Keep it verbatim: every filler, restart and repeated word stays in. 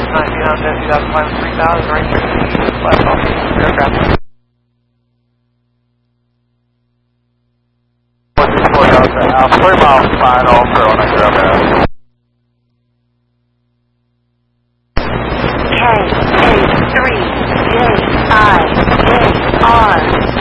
nineteen hundred, two thousand five hundred, three thousand, Ranger C, left off aircraft. Uh, three miles final for one hundred aircraft. K, eight, three, J, I, J, R.